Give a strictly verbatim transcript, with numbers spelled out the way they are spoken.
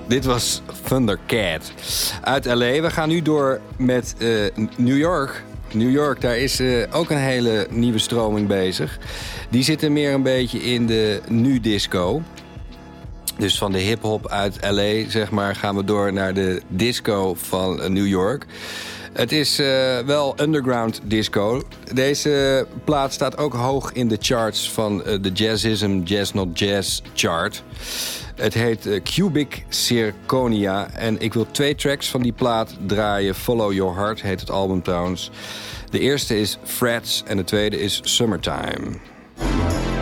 Dit was Thundercat uit L A. We gaan nu door met uh, New York. New York, daar is uh, ook een hele nieuwe stroming bezig. Die zitten meer een beetje in de nu-disco. Dus van de hip-hop uit L A, zeg maar, gaan we door naar de disco van uh, New York. Het is uh, wel underground disco. Deze plaat staat ook hoog in de charts van uh, de Jazzism Jazz Not Jazz chart. Het heet uh, Cubic Zirconia. En ik wil twee tracks van die plaat draaien. Follow Your Heart heet het album trouwens. De eerste is Frets en de tweede is Summertime.